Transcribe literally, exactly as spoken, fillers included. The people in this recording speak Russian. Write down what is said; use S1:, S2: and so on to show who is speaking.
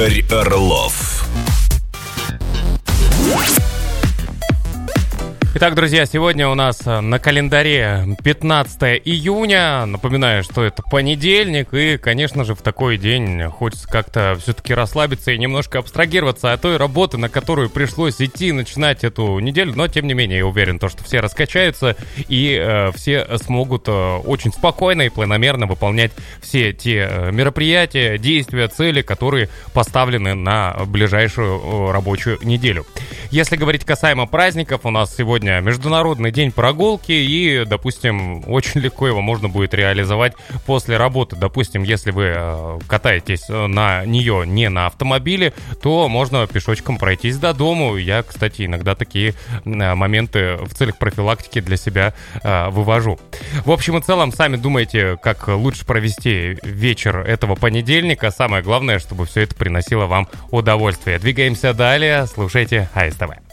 S1: Игорь Орлов.
S2: Итак, друзья, сегодня у нас на календаре пятнадцатое июня. Напоминаю, что это понедельник, и, конечно же, в такой день хочется как-то все-таки расслабиться и немножко абстрагироваться от той работы, на которую пришлось идти, начинать эту неделю. Но, тем не менее, я уверен, то, что все раскачаются и э, все смогут э, очень спокойно и планомерно выполнять все те э, мероприятия, действия, цели, которые поставлены на ближайшую э, рабочую неделю. Если говорить касаемо праздников, у нас сегодня Международный день прогулки, и, допустим, очень легко его можно будет реализовать после работы. Допустим, если вы э, катаетесь на нее не на автомобиле, то можно пешочком пройтись до дому. Я, кстати, иногда такие э, моменты в целях профилактики для себя э, вывожу. В общем и целом, сами думайте, как лучше провести вечер этого понедельника. Самое главное, чтобы все это приносило вам удовольствие. Двигаемся далее. Слушайте АСТВ.